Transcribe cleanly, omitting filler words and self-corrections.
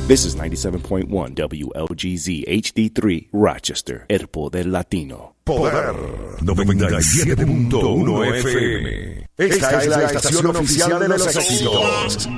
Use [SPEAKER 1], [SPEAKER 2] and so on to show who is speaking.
[SPEAKER 1] This is 97.1 WLGZ HD3 Rochester, El Poder Latino.
[SPEAKER 2] Poder 97.1 FM. Esta es la estación oficial de los éxitos.